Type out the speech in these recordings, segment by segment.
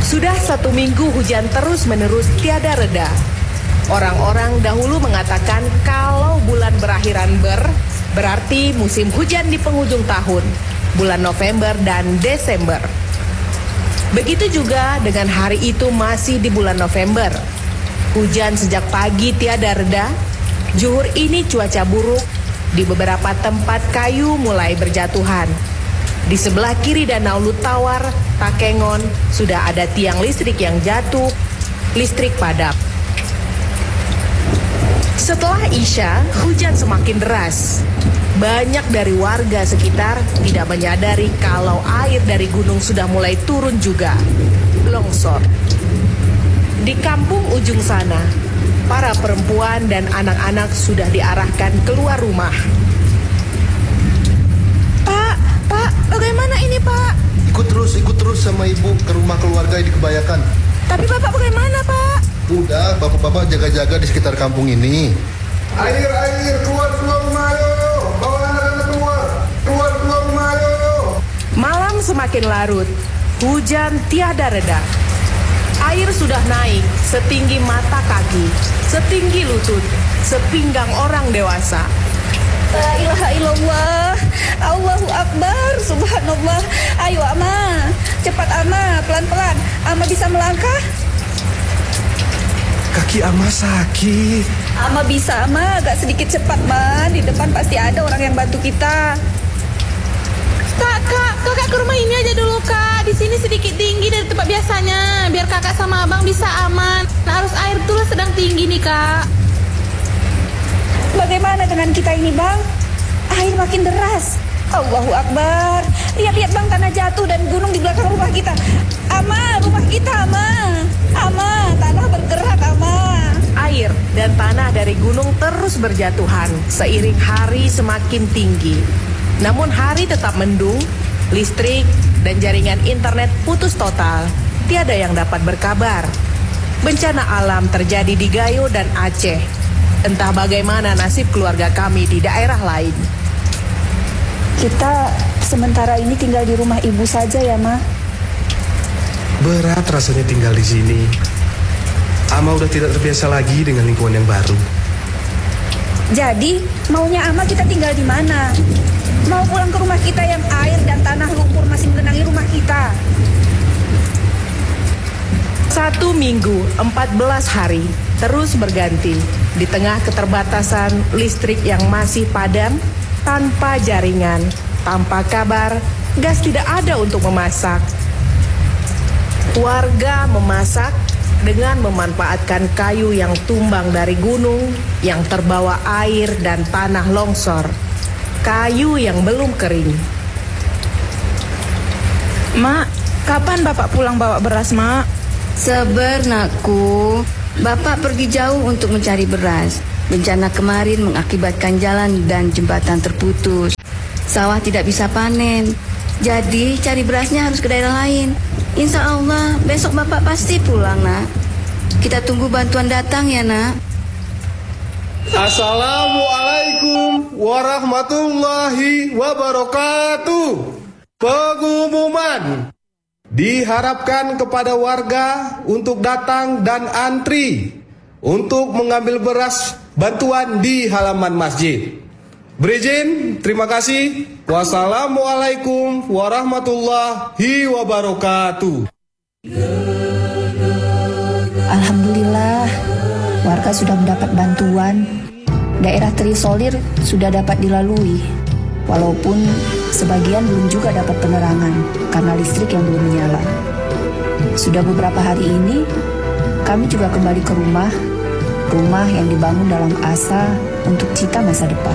Sudah 1 minggu hujan terus-menerus tiada reda. Orang-orang dahulu mengatakan kalau bulan berakhiran berarti musim hujan di penghujung tahun, bulan November dan Desember. Begitu juga dengan hari itu masih di bulan November. Hujan sejak pagi tiada reda. Zuhur ini cuaca buruk. Di beberapa tempat kayu mulai berjatuhan. Di sebelah kiri Danau Lutawar, Takengon, sudah ada tiang listrik yang jatuh, listrik padam. Setelah Isya, hujan semakin deras. Banyak dari warga sekitar tidak menyadari kalau air dari gunung sudah mulai turun juga. Longsor. Di kampung ujung sana, para perempuan dan anak-anak sudah diarahkan keluar rumah. Pak, bagaimana ini Pak? Ikut terus sama ibu ke rumah keluarga di Kebayakan. Tapi Bapak bagaimana Pak? Udah, bapak-bapak jaga-jaga di sekitar kampung ini. Air, keluar rumah ayo. Bawa anak-anak keluar rumah ayo. Malam semakin larut, hujan tiada reda. Air sudah naik setinggi mata kaki, setinggi lutut, sepinggang orang dewasa. La ilaha illallah, Allahu Akbar, subhanallah. Ayo Ama, cepat Ama, pelan-pelan. Ama bisa melangkah? Kaki Ama sakit. Ama bisa Ama, agak sedikit cepat Man. Di depan pasti ada orang yang bantu kita. Kakak ke rumah ini aja dulu Kak. Di sini sedikit tinggi dari tempat biasanya. Biar kakak sama abang bisa aman. Nah, arus air tuh sedang tinggi nih Kak. Bagaimana dengan kita ini Bang? Air makin deras. Allahu Akbar. Lihat Bang, tanah jatuh dan gunung di belakang rumah kita. Ama, rumah kita Ama. Ama, tanah bergerak Ama. Air dan tanah dari gunung terus berjatuhan seiring hari semakin tinggi. Namun hari tetap mendung, listrik dan jaringan internet putus total. Tiada yang dapat berkabar. Bencana alam terjadi di Gayo dan Aceh. Entah bagaimana nasib keluarga kami di daerah lain. Kita sementara ini tinggal di rumah ibu saja ya Ma. Berat rasanya tinggal di sini. Ama udah tidak terbiasa lagi dengan lingkungan yang baru. Jadi maunya Ama kita tinggal di mana? Mau pulang ke rumah kita yang air dan tanah lumpur masih mengenangi rumah kita. 1 minggu, 14 hari, terus berganti. Di tengah keterbatasan listrik yang masih padam, tanpa jaringan, tanpa kabar, gas tidak ada untuk memasak. Warga memasak dengan memanfaatkan kayu yang tumbang dari gunung, yang terbawa air dan tanah longsor. Kayu yang belum kering. Mak, kapan Bapak pulang bawa beras Mak? Sabar nakku, Bapak pergi jauh untuk mencari beras. Bencana kemarin mengakibatkan jalan dan jembatan terputus. Sawah tidak bisa panen. Jadi cari berasnya harus ke daerah lain. Insya Allah besok Bapak pasti pulang nak. Kita tunggu bantuan datang ya nak. Assalamualaikum warahmatullahi wabarakatuh. Pengumuman. Diharapkan kepada warga untuk datang dan antri untuk mengambil beras bantuan di halaman masjid. Berizin, terima kasih. Wassalamualaikum warahmatullahi wabarakatuh. Alhamdulillah, warga sudah mendapat bantuan. Daerah terisolir sudah dapat dilalui. Walaupun sebagian belum juga dapat penerangan karena listrik yang belum menyala. Sudah beberapa hari ini, kami juga kembali ke rumah yang dibangun dalam asa untuk cita masa depan.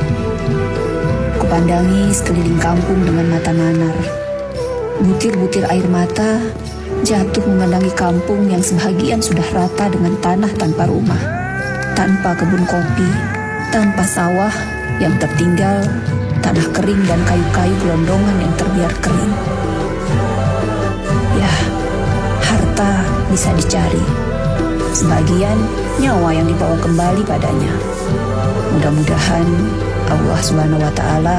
Kupandangi sekeliling kampung dengan mata nanar. Butir-butir air mata jatuh memandangi kampung yang sebagian sudah rata dengan tanah tanpa rumah, tanpa kebun kopi, tanpa sawah yang tertinggal, tanah kering dan kayu-kayu gelondongan yang terbiar kering. Ya, harta bisa dicari. Sebagian nyawa yang dibawa kembali padanya. Mudah-mudahan Allah Subhanahu wa Ta'ala